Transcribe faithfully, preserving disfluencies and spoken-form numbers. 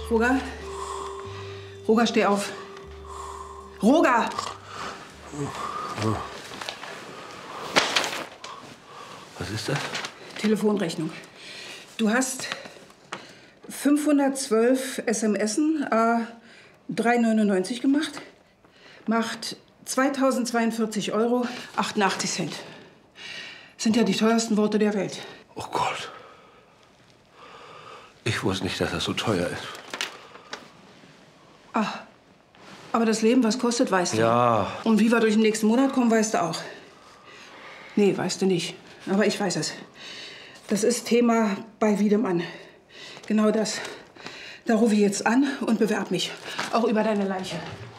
Roger? Roger, steh auf. Roger! Was ist das? Telefonrechnung. Du hast fünfhundertzwölf S M Essen, äh, drei neunundneunzig gemacht. Macht zweitausendzweiundvierzig Euro, achtundachtzig Cent. Sind ja die teuersten Worte der Welt. Oh Gott. Ich wusste nicht, dass das so teuer ist. Ach, aber das Leben, was kostet, weißt du. Ja. Und wie wir durch den nächsten Monat kommen, weißt du auch. Nee, weißt du nicht. Aber ich weiß es. Das ist Thema bei Wiedemann. Genau das. Da rufe ich jetzt an und bewerb mich. Auch über deine Leiche.